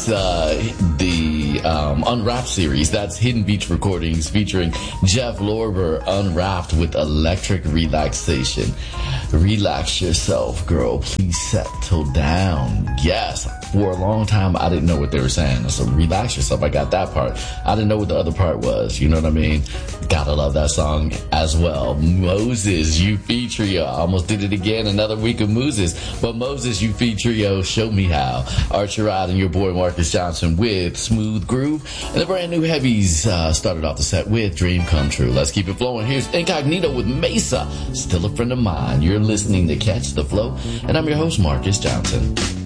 That's the Unwrapped series. That's Hidden Beach Recordings featuring Jeff Lorber, Unwrapped with Electric Relaxation. Relax yourself, girl. Please settle down. Yes. For a long time, I didn't know what they were saying. So relax yourself. I got that part. I didn't know what the other part was. You know what I mean? Gotta love that song as well. Moses, You Feed Trio. I almost did it again. Another week of Moses. But Moses, You Feed Trio, Show Me How. Archer Ride and your boy Marcus Johnson with Smooth Groove. And the brand new heavies started off the set with Dream Come True. Let's keep it flowing. Here's Incognito with Mesa. Still a friend of mine. You're listening to Catch the Flow. And I'm your host, Marcus Johnson.